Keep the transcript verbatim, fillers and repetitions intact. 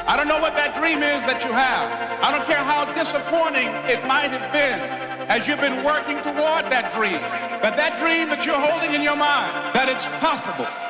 I don't know what that dream is that you have. I don't care how disappointing it might have been as you've been working toward that dream. But that dream that you're holding in your mind, that it's possible.